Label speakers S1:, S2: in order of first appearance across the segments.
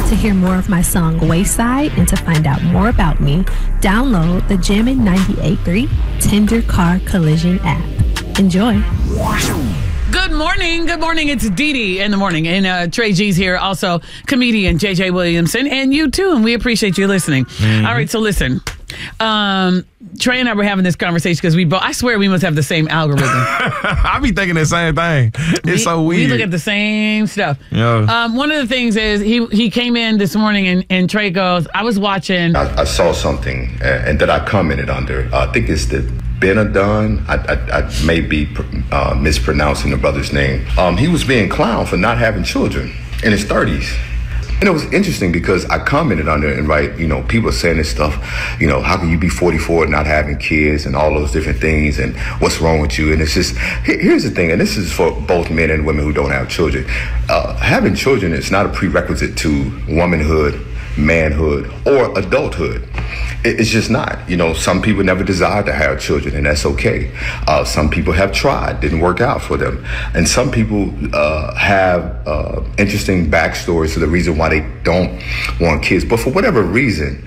S1: To hear more of my song Wayside and to find out more about me, download the Jammin' 98.3 Tender Car Collision app. Enjoy.
S2: Good morning. Good morning. It's Dee Dee in the morning. And Trey G's here. Also, comedian JJ Williamson. And you too. And we appreciate you listening. Mm-hmm. All right. So listen. Trey and I were having this conversation because I swear we must have the same algorithm.
S3: I be thinking the same thing. It's so weird.
S2: We look at the same stuff.
S3: Yeah.
S2: One of the things is he came in this morning and Trey goes, I was watching.
S4: I saw something and that I commented under. I think it's the Benadon. I may be mispronouncing the brother's name. He was being clowned for not having children in his 30s. And it was interesting because I commented under it and people are saying this stuff, how can you be 44 and not having kids and all those different things and what's wrong with you? And it's just, here's the thing, and this is for both men and women who don't have children. Having children is not a prerequisite to womanhood, manhood, or adulthood. It's just not. Some people never desire to have children, and that's okay. Some people have tried, didn't work out for them. And some people have interesting backstories to the reason why they don't want kids. But for whatever reason,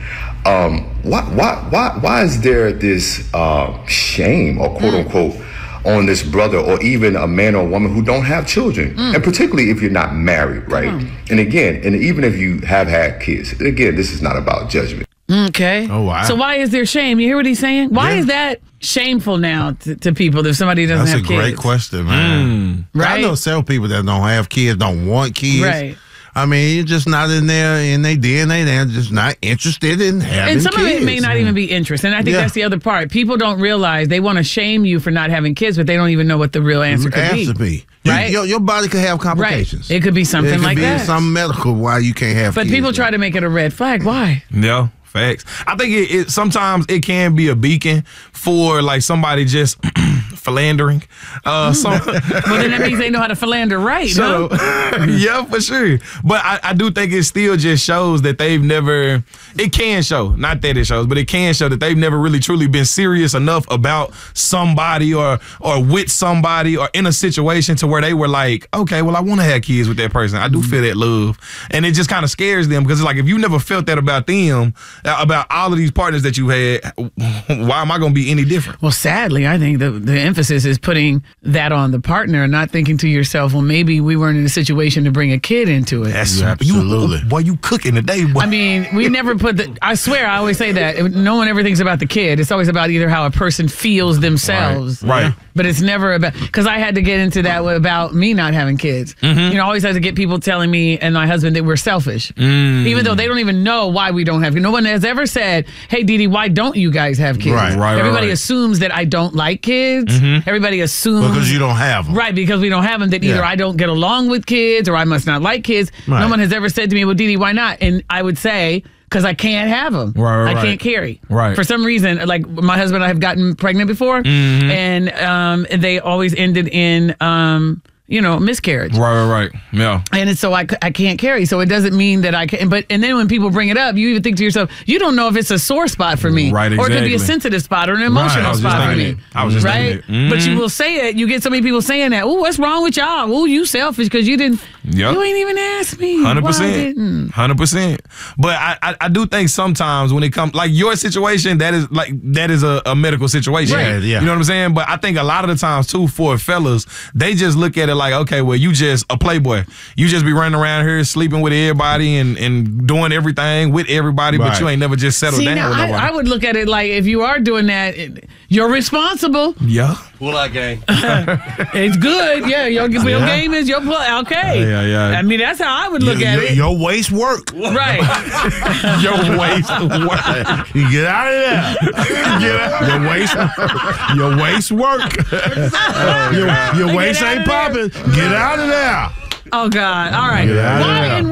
S4: why is there this shame or quote unquote on this brother or even a man or woman who don't have children, and particularly if you're not married, right? And even if you have had kids, again, this is not about judgment.
S2: Okay.
S3: Oh, wow.
S2: So why is there shame? You hear what he's saying? Why is that shameful now to people if somebody doesn't have kids?
S5: That's a great question, man.
S2: Right?
S5: I know several people that don't have kids, don't want kids.
S2: Right.
S5: I mean, you're just not in their DNA. They're just not interested in having kids.
S2: And some of it may not even be interest. And I think that's the other part. People don't realize they want to shame you for not having kids, but they don't even know what the real answer could be. Right?
S5: Your body could have complications.
S2: Right. It could be something like that.
S5: It could be some medical why you can't have kids.
S2: But people try to make it a red flag. Why?
S3: Yeah. Facts. I think it sometimes it can be a beacon for like somebody just philandering.
S2: Well, then that means they know how to philander right,
S3: so, yeah, for sure. But I do think it still just shows that they've never, it can show, not that it shows, but it can show that they've never really truly been serious enough about somebody or with somebody or in a situation to where they were like, okay, well, I want to have kids with that person. I do feel that love. And it just kind of scares them because it's like, if you never felt that about them, about all of these partners that you had, why am I going to be any different?
S2: Well, sadly, I think the emphasis is putting that on the partner and not thinking to yourself, well, maybe we weren't in a situation to bring a kid into it.
S3: That's absolutely. Boy, you cooking today, boy.
S2: I mean, we never put I swear, I always say that. No one ever thinks about the kid. It's always about either how a person feels themselves.
S3: Right.
S2: But it's never about, because I had to get into that about me not having kids. I always had to get people telling me and my husband that we're selfish. Even though they don't even know why we don't have kids. No one has ever said, hey, Dee Dee, why don't you guys have kids?
S5: Right.
S2: Everybody assumes that I don't like kids. Everybody assumes.
S5: Because you don't have them.
S2: Right, because we don't have them, that either I don't get along with kids or I must not like kids.
S5: Right.
S2: No one has ever said to me, well, Dee Dee, why not? And I would say, because I can't have them. I can't carry.
S3: Right.
S2: For some reason, like my husband and I have gotten pregnant before, and they always ended in miscarriage.
S3: Right. Yeah.
S2: And it's so I can't carry. So it doesn't mean that I can. And then when people bring it up, you even think to yourself, you don't know if it's a sore spot for me.
S3: Right,
S2: Or it could be a
S3: exactly.
S2: sensitive spot or an emotional spot for me.
S3: I was just
S2: right?
S3: thinking it.
S2: But you will say it. You get so many people saying that. Oh, what's wrong with y'all? Oh, you selfish because you didn't.
S3: Yep.
S2: You ain't even asked me.
S3: 100%. 100%. But I do think sometimes when it comes, like your situation, that is a medical situation.
S2: Right.
S5: Yeah.
S3: You know what I'm saying? But I think a lot of the times too, for fellas, they just look at it like, okay, well, you just a playboy. You just be running around here sleeping with everybody and doing everything with everybody, but you ain't never just settled down with nobody.
S2: I would look at it like if you are doing that, you're responsible.
S3: Yeah.
S6: Pull out gang.
S2: It's good. Yeah, your game is your play. Okay.
S3: Yeah.
S2: I mean, that's how I would look at it.
S5: Your waist work.
S2: Right.
S3: Your waist work.
S5: You get out of there. Your waist work. Your waist ain't popping. Get out of there.
S2: Oh, God. All right.
S5: Get out of
S2: Why
S5: there.
S2: in